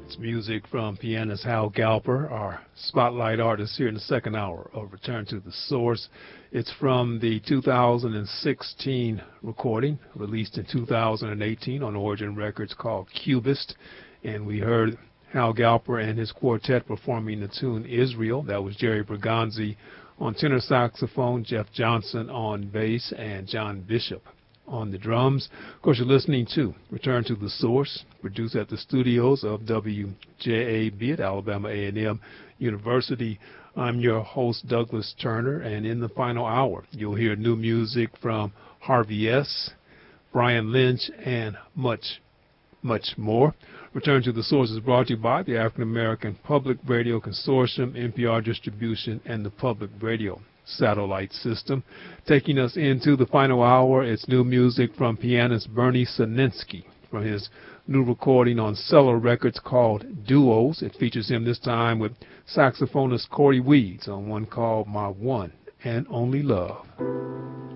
It's music from pianist Hal Galper, our spotlight artist here in the second hour of Return to the Source. It's from the 2016 recording, released in 2018 on Origin Records, called Cubist. And we heard Hal Galper and his quartet performing the tune Israel. That was Jerry Bergonzi on tenor saxophone, Jeff Johnson on bass, and John Bishop on the drums. Of course, you're listening to Return to the Source, produced at the studios of WJAB at Alabama A&M University. I'm your host, Douglas Turner, and in the final hour, you'll hear new music from Harvey S., Brian Lynch, and much more. Return to the Source is brought to you by the African American Public Radio Consortium, NPR Distribution, and the Public Radio Satellite System. Taking us into the final hour, it's new music from pianist Bernie Saninsky from his new recording on Cellar Records called Duos. It features him this time with saxophonist Corey Weeds on one called My One and Only Love.